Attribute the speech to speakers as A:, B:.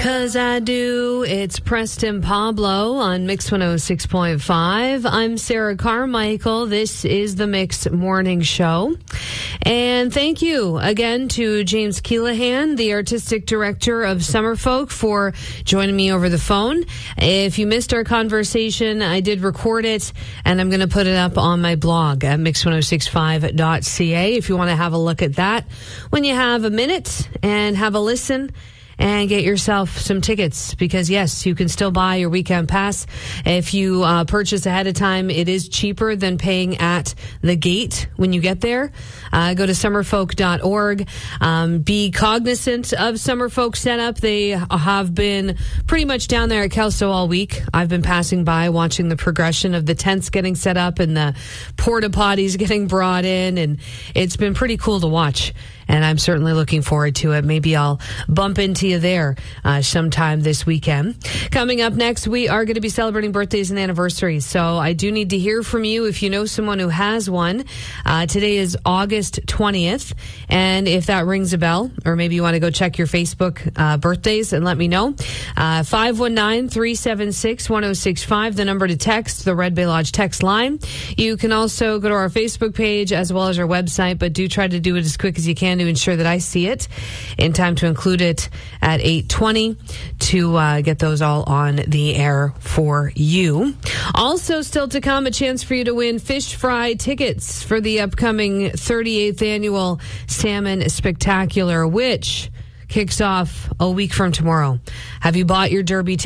A: 'Cause I do. It's Preston Pablo on Mix 106.5. I'm Sarah Carmichael. This is the Mix Morning Show. And thank you again to James Keelahan, the artistic director of Summerfolk, for joining me over the phone. If you missed our conversation, I did record it, and I'm going to put it up on my blog at mix1065.ca if you want to have a look at that when you have a minute and have a listen. And get yourself some tickets because, yes, you can still buy your weekend pass. If you purchase ahead of time, it is cheaper than paying at the gate when you get there. Go to summerfolk.org. Be cognizant of Summerfolk setup. They have been pretty much down there at Kelso all week. I've been passing by watching the progression of the tents getting set up and the porta potties getting brought in. And it's been pretty cool to watch. And I'm certainly looking forward to it. Maybe I'll bump into you there sometime this weekend. Coming up next, we are going to be celebrating birthdays and anniversaries. So I do need to hear from you if you know someone who has one. Today is August 20th. And if that rings a bell, or maybe you want to go check your Facebook birthdays and let me know. 519-376-1065, the number to text, the Red Bay Lodge text line. You can also go to our Facebook page as well as our website, but do try to do it as quick as you can to ensure that I see it in time to include it at 8:20 to get those all on the air for you. Also, still to come, a chance for you to win fish fry tickets for the upcoming 38th annual Salmon Spectacular, which kicks off a week from tomorrow. Have you bought your Derby ticket?